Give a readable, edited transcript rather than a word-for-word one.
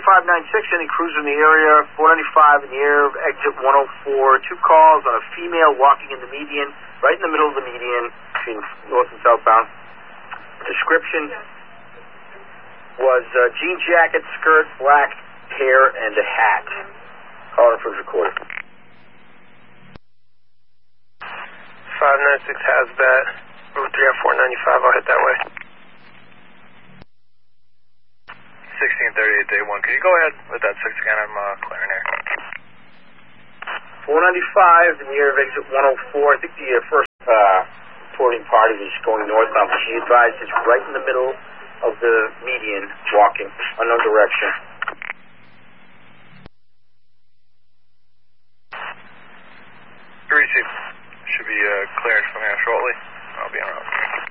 596, any cruiser in the area, 495 in the air of exit 104. 2 calls on a female walking in the median, right in the middle of the median between north and southbound. Description was jean jacket, skirt, black hair, and a hat. Caller and first recorded. 596 Hasbat, Route 3 at 495, I'll hit that way. 1638 day 1, can you go ahead with that 6 again? I'm clearing here. 495 in the air of exit 104. I think the first reporting party is going northbound. She advised it's right in the middle of the median, walking, unknown direction. Greasy. Should be cleared from here shortly. I'll be on route.